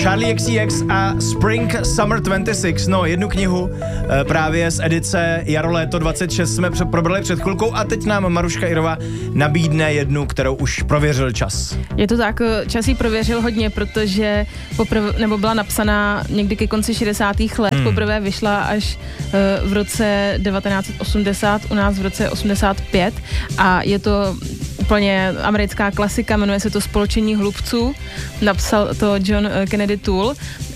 Charlie XCX a Spring Summer 26, no jednu knihu právě z edice Jaro léto 26 jsme probrali před chvilkou a teď nám Maruška Jirová nabídne jednu, kterou už prověřil čas. Je to tak, čas jí prověřil hodně, protože byla napsaná někdy ke konci 60. let, poprvé vyšla až v roce 1980, u nás v roce 85 a je to úplně americká klasika, jmenuje se to Spolčení hlubců, napsal to John Kennedy Toole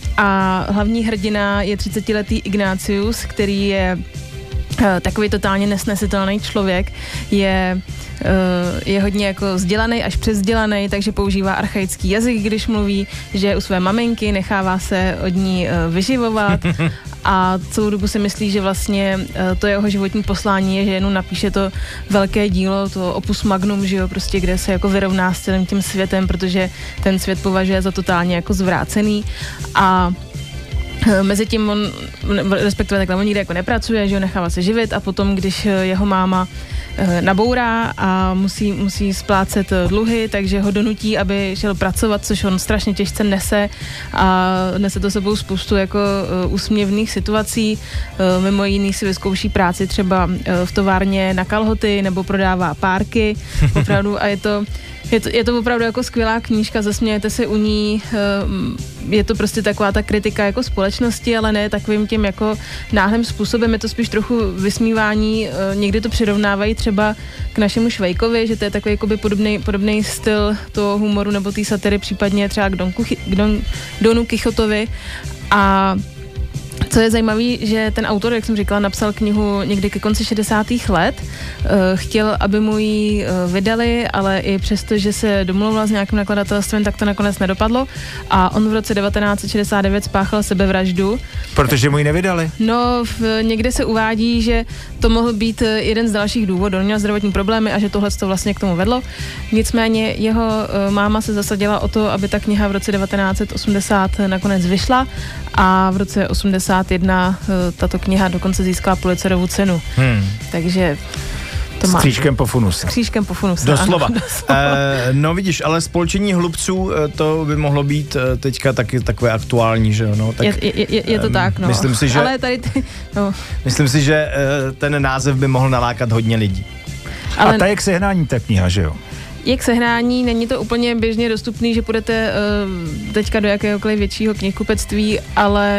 a hlavní hrdina je 30letý Ignatius, který je takový totálně nesnesitelný člověk, je hodně jako vzdělaný až převzdělaný, takže používá archaický jazyk, když mluví, že je u své maminky, nechává se od ní vyživovat a celou dobu si myslí, že vlastně to jeho životní poslání je, že jenom napíše to velké dílo, to opus magnum, že jo, prostě kde se jako vyrovná s celým tím světem, protože ten svět považuje za totálně jako zvrácený a mezitím on, respektive takhle, on nikde jako nepracuje, že ho nechává se živit a potom, když jeho máma nabourá a musí splácet dluhy, takže ho donutí, aby šel pracovat, což on strašně těžce nese a nese to sebou spoustu jako úsměvných situací. Mimo jiný si vyzkouší práci třeba v továrně na kalhoty nebo prodává párky. Opravdu a je to opravdu jako skvělá knížka, zasmějete se u ní, je to prostě taková ta kritika jako společnosti, ale ne takovým tím jako náhlým způsobem, je to spíš trochu vysmívání, někdy to přirovnávají třeba k našemu Švejkovi, že to je takový jakoby podobný styl toho humoru nebo té satiry, případně třeba k Donu Kichotovi a co je zajímavý, že ten autor, jak jsem říkala, napsal knihu někdy ke konci 60. let, chtěl, aby mu ji vydali, ale i přesto, že se domluvila s nějakým nakladatelstvem, tak to nakonec nedopadlo a on v roce 1969 spáchal sebevraždu. Protože mu ji nevydali? No, někde se uvádí, že to mohl být jeden z dalších důvodů, on měl zdravotní problémy a že tohle to vlastně k tomu vedlo. Nicméně jeho máma se zasadila o to, aby ta kniha v roce 1980 nakonec vyšla a v roce 81 tato kniha dokonce získala Pulitzerovu cenu. Takže to má. S křížkem po funuse. S křížkem po funuse. Doslova. Ano, doslova. No vidíš, ale Spolčení hlubců, to by mohlo být teďka taky takové aktuální, že jo? No, tak, je to tak, no. Myslím si, že, ale tady no. Myslím si, že ten název by mohl nalákat hodně lidí. Ale a ta je k sehnání ta kniha, že jo? Je k sehnání, není to úplně běžně dostupný, že půjdete teďka do jakéhokoliv většího knihkupectví, ale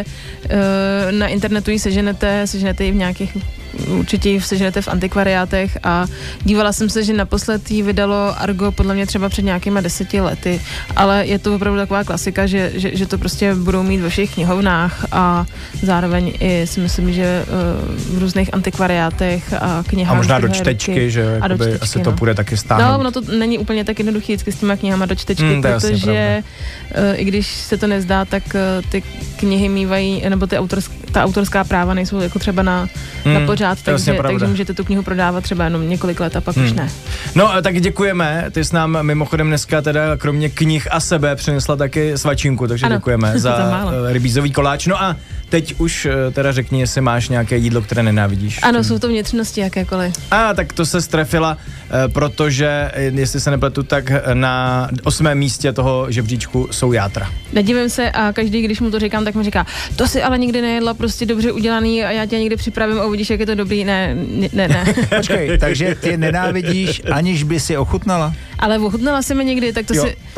na internetu ji seženete ji v nějakých, určitě ji seženete v antikvariátech a dívala jsem se, že naposled ji vydalo Argo podle mě třeba před nějakýma 10 lety, ale je to opravdu taková klasika, že to prostě budou mít ve všech knihovnách a zároveň i si myslím, že v různých antikvariátech a knihách. A možná do čtečky, že asi to půjde taky stáhnout. No, to není úplně tak jednoduchý vždycky s těma knihama do čtečky, protože i když se to nezdá, tak ty knihy mývají, nebo ta autorská práva nejsou jako třeba na pořád, takže můžete tu knihu prodávat třeba jenom několik let a pak už ne. No, tak děkujeme, ty jsi nám mimochodem dneska teda kromě knih a sebe přinesla taky svačinku, takže ano, děkujeme za rybízový koláč. No a teď už teda řekni, jestli máš nějaké jídlo, které nenávidíš. Ano, jsou to vnitřnosti jakékoliv. Tak to se strefila, protože, jestli se nepletu, tak na 8. místě toho žebříčku jsou játra. Nedivím se a každý, když mu to říkám, tak mi říká, to si ale nikdy nejedla, prostě dobře udělaný a já tě někdy připravím a uvidíš, jak je to dobrý. Ne. Počkej, takže ty nenávidíš, aniž by si ochutnala? Ale ochutnala si mi někdy, tak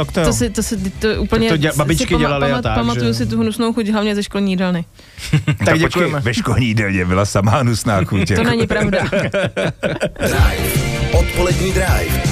to úplně babičky dělaly a tak, pamatuju si tu hnusnou chuť, hlavně ze školní jídelny. Tak děkujeme. Ve školní jídelně byla samá hnusná chuť. To není pravda. Drive. Odpolední Drive.